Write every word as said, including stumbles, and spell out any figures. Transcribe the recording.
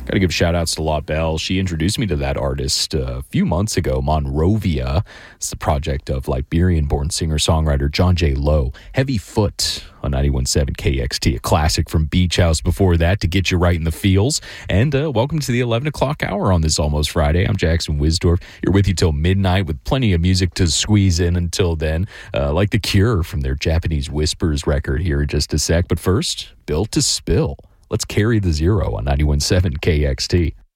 Got to give shout outs to La Belle. She introduced me to that artist uh, a few months ago, Monrovia. It's the project of Liberian-born singer-songwriter John J. Lowe. Heavy Foot on ninety-one point seven K X T, a classic from Beach House before that to get you right in the feels. And uh, welcome to the eleven o'clock hour on this Almost Friday. I'm Jackson Wisdorf. You're with you till midnight with plenty of music to squeeze in until then, uh, like The Cure from their Japanese Whispers record here in just a sec. But first, Built to Spill. Let's carry the zero on ninety-one point seven K X T.